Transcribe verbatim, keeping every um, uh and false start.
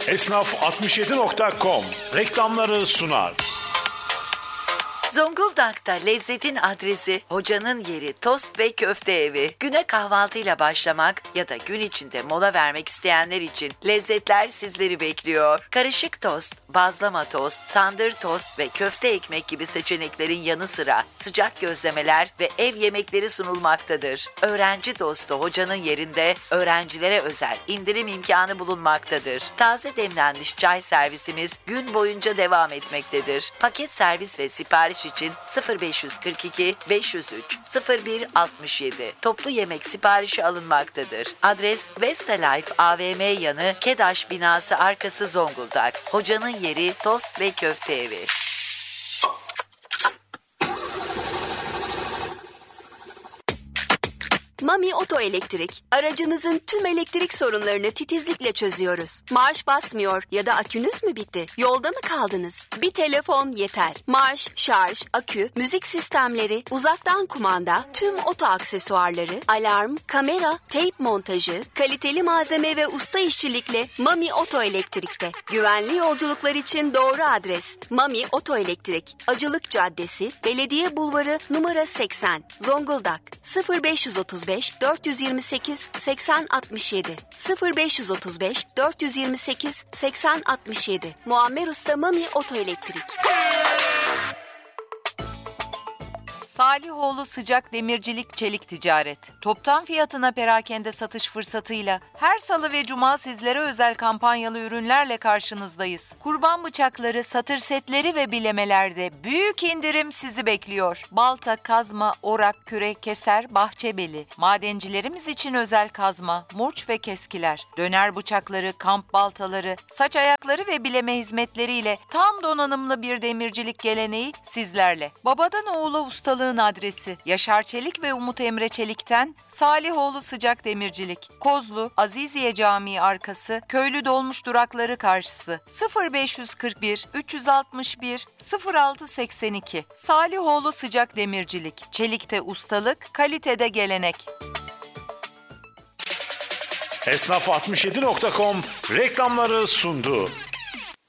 Esnaf altmış yedi nokta com reklamları sunar. Zonguldak'ta lezzetin adresi, hocanın yeri Tost ve Köfte Evi. Güne kahvaltıyla başlamak ya da gün içinde mola vermek isteyenler için lezzetler sizleri bekliyor. Karışık tost, bazlama tost, tandır tost ve köfte ekmek gibi seçeneklerin yanı sıra sıcak gözlemeler ve ev yemekleri sunulmaktadır. Öğrenci dostu hocanın yerinde öğrencilere özel indirim imkanı bulunmaktadır. Taze demlenmiş çay servisimiz gün boyunca devam etmektedir. Paket servis ve sipariş için sıfır beş kırk iki beş yüz üç sıfır bir altmış yedi toplu yemek siparişi alınmaktadır. Adres Westlife A V M yanı KEDAŞ binası arkası Zonguldak. Hocanın yeri Tost ve Köfte Evi. Mami Oto Elektrik. Aracınızın tüm elektrik sorunlarını titizlikle çözüyoruz. Marş basmıyor ya da akünüz mü bitti? Yolda mı kaldınız? Bir telefon yeter. Marş, şarj, akü, müzik sistemleri, uzaktan kumanda, tüm oto aksesuarları, alarm, kamera, teyp montajı, kaliteli malzeme ve usta işçilikle Mami Oto Elektrik'te. Güvenli yolculuklar için doğru adres. Mami Oto Elektrik. Acılık Caddesi, Belediye Bulvarı numara seksen. Zonguldak. sıfır beş otuz beş dört yüz yirmi sekiz seksen altmış yedi sıfır beş otuz beş dört yüz yirmi sekiz seksen altmış yedi. Muammer Usta Mami Oto Elektrik. Salihoğlu Sıcak Demircilik Çelik Ticaret. Toptan fiyatına perakende satış fırsatıyla her salı ve cuma sizlere özel kampanyalı ürünlerle karşınızdayız. Kurban bıçakları, satır setleri ve bilemelerde büyük indirim sizi bekliyor. Balta, kazma, orak, kürek, keser, bahçebeli. Madencilerimiz için özel kazma, murç ve keskiler. Döner bıçakları, kamp baltaları, saç ayakları ve bileme hizmetleriyle tam donanımlı bir demircilik geleneği sizlerle. Babadan oğula ustalığın adresi Yaşar Çelik ve Umut Emre Çelik'ten Salihoğlu Sıcak Demircilik. Kozlu, Aziziye Camii arkası, Köylü Dolmuş durakları karşısı. sıfır beş kırk bir üç altı bir sıfır altı seksen iki. Salihoğlu Sıcak Demircilik. Çelikte ustalık, kalitede gelenek. Esnaf altmış yedi nokta com reklamları sundu.